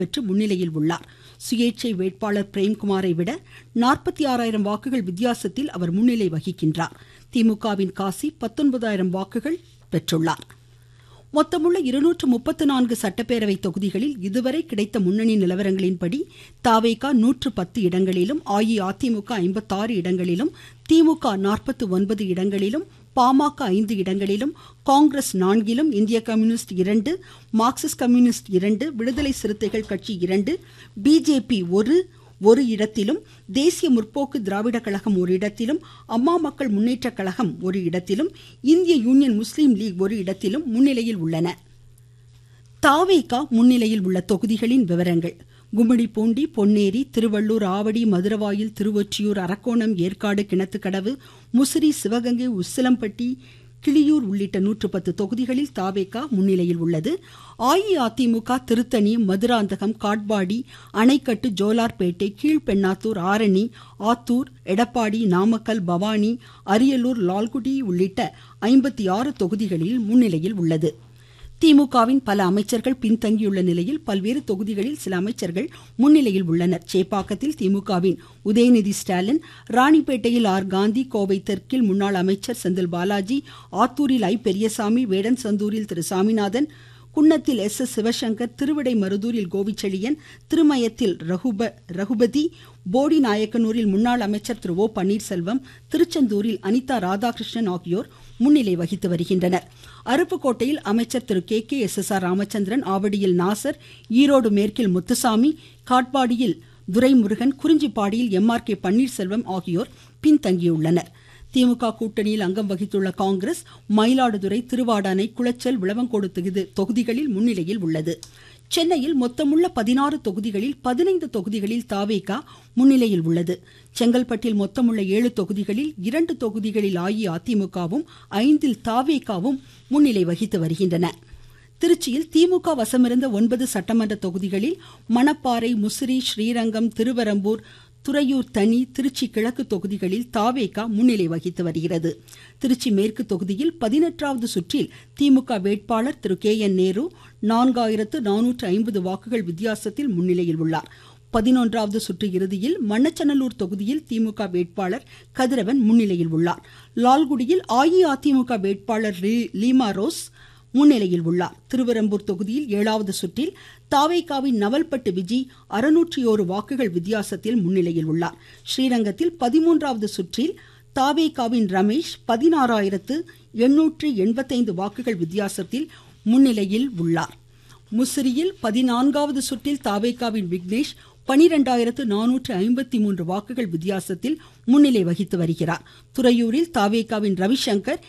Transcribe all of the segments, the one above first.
பெற்று முன்னிலையில் உள்ளார். சுயேட்சை வேட்பாளர் பிரேம்குமாரை விட 46,000 வாக்குகள் வித்தியாசத்தில் அவர் முன்னிலை வகிக்கின்றார். திமுகவின் காசி 19,000 வாக்குகள் பெற்றுள்ளார். மொத்தமுள்ள 234 சட்டப்பேரவை தொகுதிகளில் இதுவரை கிடைத்த முன்னணி நிலவரங்களின்படி தவேகா 110 இடங்களிலும், அஇஅதிமுக 56 இடங்களிலும், திமுக 49 இடங்களிலும், பாமக 5 இடங்களிலும், காங்கிரஸ் 4, இந்திய கம்யூனிஸ்ட் 2, மார்க்சிஸ்ட் கம்யூனிஸ்ட் 2, விடுதலை சிறுத்தைகள் கட்சி 2, பிஜேபி 1 இடத்திலும், தேசிய முற்போக்கு திராவிட கழகம் 1 இடத்திலும், அம்மா மக்கள் முன்னேற்ற கழகம் 1 இடத்திலும், இந்திய யூனியன் முஸ்லீம் லீக் 1 இடத்திலும் முன்னிலையில் உள்ளன. தவேகா முன்னிலையில் உள்ள தொகுதிகளின் விவரங்கள்: கும்மிடிப்பூண்டி, பொன்னேரி, திருவள்ளூர், ஆவடி, மதுரவாயில், திருவொற்றியூர், அரக்கோணம், ஏற்காடு, கிணத்துக்கடவு, முசிறி, சிவகங்கை, உசிலம்பட்டி, கிளியூர் உள்ளிட்ட 110 தொகுதிகளில் தவேகா முன்னிலையில் உள்ளது. அஇஅதிமுக திருத்தணி, மதுராந்தகம், காட்பாடி, அணைக்கட்டு, ஜோலார்பேட்டை, கீழ்பெண்ணாத்தூர், ஆரணி, ஆத்தூர், எடப்பாடி, நாமக்கல், பவானி, அரியலூர், லால்குடி உள்ளிட்ட 56 தொகுதிகளில் முன்னிலையில் உள்ளது. திமுகவின் பல அமைச்சர்கள் பின்தங்கியுள்ள நிலையில் பல்வேறு தொகுதிகளில் சில அமைச்சர்கள் முன்னிலையில் உள்ளனர். சேப்பாக்கத்தில் திமுகவின் உதயநிதி ஸ்டாலின், ராணிப்பேட்டையில் ஆர் காந்தி, கோவை தெற்கில் முன்னாள் அமைச்சர் செந்தில் பாலாஜி, ஆத்தூரில் ஐ பெரியசாமி, வேடன்சந்தூரில் திரு சாமிநாதன், குன்னத்தில் எஸ் சிவசங்கர், திருவிடைமருதூரில் கோவிச்செழியன், திருமயத்தில் ரகுபதி, போடி நாயக்கனூரில் முன்னாள் அமைச்சர் திரு ஓ பன்னீர்செல்வம், திருச்செந்தூரில் அனிதா ராதாகிருஷ்ணன் ஆகியோர் முன்னிலை வகித்து வருகின்றனர். அருப்புக்கோட்டையில் அமைச்சர் திரு KKSSR ராமச்சந்திரன், ஆவடியில் நாசர், ஈரோடு மேற்கில் முத்துசாமி, காட்பாடியில் துரைமுருகன், குறிஞ்சிப்பாடியில் MRK பன்னீர்செல்வம் ஆகியோர் பின்தங்கியுள்ளனர். திமுக கூட்டணியில் அங்கம் வகித்துள்ள காங்கிரஸ் மயிலாடுதுறை, திருவாடானை, குளச்சல், விளவங்கோடு தொகுதிகளில் முன்னிலையில் உள்ளது. சென்னையில் மொத்தமுள்ள 16 தொகுதிகளில் 15 தொகுதிகளில் தவேகா முன்னிலையில் உள்ளது. செங்கல்பட்டில் மொத்தமுள்ள 7 தொகுதிகளில் 2 தொகுதிகளில் அஇஅதிமுகவும் 5 தவேகாவும் முன்னிலை வகித்து வருகின்றன. திருச்சியில் திமுக வசமிருந்த 9 சட்டமன்ற தொகுதிகளில் மணப்பாறை, முசிறி, ஸ்ரீரங்கம், திருவரம்பூர், துறையூர் தனி, திருச்சி கிழக்கு தொகுதிகளில் தவேகா முன்னிலை வகித்து வருகிறது. திருச்சி மேற்கு தொகுதியில் 18வது சுற்றில் திமுக வேட்பாளர் திரு KN நேரு 4,450 வாக்குகள் வித்தியாசத்தில் முன்னிலையில் உள்ளார். 11வது சுற்று இறுதியில் மண்ணச்சநல்லூர் தொகுதியில் திமுக வேட்பாளர் கதிரவன் முன்னிலையில் உள்ளார். லால்குடியில் அஇஅதிமுக வேட்பாளர் லீமா ரோஸ் முன்னிலையில் உள்ளார். திருவரம்பூர் தொகுதியில் 7வது சுற்றில் தவேகாவின் நவல்பட்டு விஜி 601 வாக்குகள் வித்தியாசத்தில் முன்னிலையில் உள்ளார். ஸ்ரீரங்கத்தில் 13வது சுற்றில் தவேகாவின் ரமேஷ் 16,885 வாக்குகள் வித்தியாசத்தில் முன்னிலையில் உள்ளார். முசிறியில் 14வது சுற்றில் தவேகாவின் விக்னேஷ் 12,453 வாக்குகள் வித்தியாசத்தில் முன்னிலை வகித்து வருகிறார். துறையூரில் தவேகாவின் ரவிசங்கர்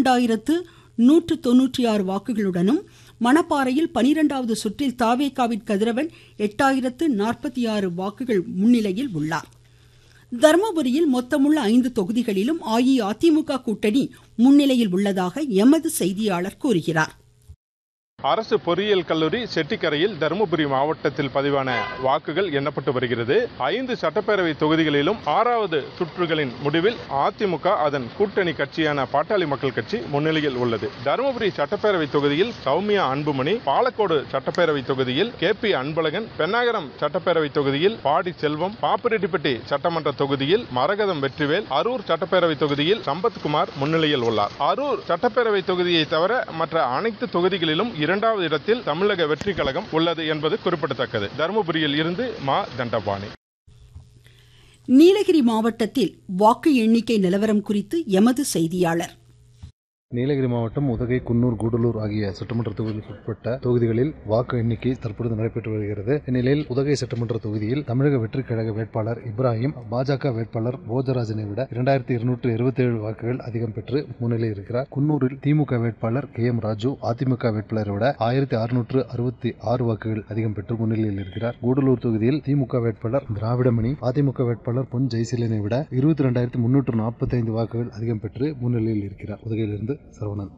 2,196 வாக்குகளுடனும், மணப்பாறையில் 12வது சுற்றில் தவேகாவின் கதிரவன் 8,046 வாக்குகள் முன்னிலையில் உள்ளார். தர்மபுரியில் மொத்தமுள்ள 5 தொகுதிகளிலும் அஇஅதிமுக கூட்டணி முன்னிலையில் உள்ளதாக எமது செய்தியாளர் கூறுகிறார். அரசு பொறியியல் கல்லூரி செட்டிக்கரையில் தருமபுரி மாவட்டத்தில் பதிவான வாக்குகள் எண்ணப்பட்டு வருகிறது. 5 சட்டப்பேரவை தொகுதிகளிலும் 6வது சுற்றுகளின் முடிவில் அதிமுக அதன் கூட்டணி கட்சியான பாட்டாளி மக்கள் கட்சி முன்னிலையில் உள்ளது. தருமபுரி சட்டப்பேரவை தொகுதியில் சௌமியா அன்புமணி, பாலக்கோடு சட்டப்பேரவை தொகுதியில் KP அன்பழகன், பென்னாகரம் சட்டப்பேரவை தொகுதியில் பாடி செல்வம், பாப்பிரெட்டிப்பட்டி சட்டமன்ற தொகுதியில் மரகதம் வெற்றிவேல், அரூர் சட்டப்பேரவை தொகுதியில் சம்பத்குமார் முன்னிலையில் உள்ளார். அரூர் சட்டப்பேரவை தொகுதியை தவிர மற்ற அனைத்து தொகுதிகளிலும் 2வது இடத்தில் தமிழக வெற்றி கழகம் உள்ளது என்பது குறிப்பிடத்தக்கது. தருமபுரியில் இருந்து மா தண்டபாணி. நீலகிரி மாவட்டத்தில் வாக்கு எண்ணிக்கை நிலவரம் குறித்து எமது செய்தியாளர். நீலகிரி மாவட்டம் உதகை, குன்னூர், கூடலூர் ஆகிய சட்டமன்ற தொகுதிகளுக்கு உட்பட்ட தொகுதிகளில் வாக்கு எண்ணிக்கை தற்பொழுது நடைபெற்று வருகிறது. இந்நிலையில் உதகை சட்டமன்ற தொகுதியில் தமிழக வெற்றி கழக வேட்பாளர் இப்ராஹிம் பாஜக வேட்பாளர் போஜராஜனை விட 2,227 வாக்குகள் அதிகம் பெற்று முன்னிலையில் இருக்கிறார். குன்னூரில் திமுக வேட்பாளர் KM ராஜு அதிமுக வேட்பாளரை விட 1,666 வாக்குகள் அதிகம் பெற்று முன்னிலையில் இருக்கிறார். கூடலூர் தொகுதியில் திமுக வேட்பாளர் திராவிடமணி அதிமுக வேட்பாளர் பொன் ஜெயசீலனை விட 22,345 வாக்குகள் அதிகம் பெற்று முன்னிலையில் இருக்கிறார். உதகையிலிருந்து சரவணன்.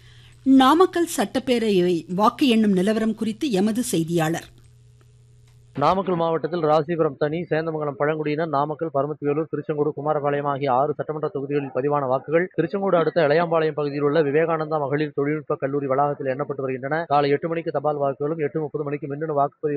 நாமக்கல் சட்டப்பேரவை வாக்கு எண்ணும் நிலவரம் குறித்து எமது செய்தியாளர். நாமக்கல் மாவட்டத்தில் ராசிபுரம் தனி, சேந்தமங்கலம் பழங்குடியினர், நாமக்கல், பரமத்திவேலூர், திருச்செங்கோடு, குமாரபாளையம் ஆகிய 6 சட்டமன்ற தொகுதிகளில் பதிவான வாக்குகள் திருச்செங்கோடு அடுத்த இளையாம்பாளையம் பகுதியில் உள்ள விவேகானந்தா மகளிர் தொழில்நுட்ப கல்லூரி வளாகத்தில் எண்ணப்பட்டு வருகின்றன. காலை 8 மணிக்கு தபால் வாக்குகளும் 8:30 மணிக்கு மின்னணு வாக்குப்பதிவு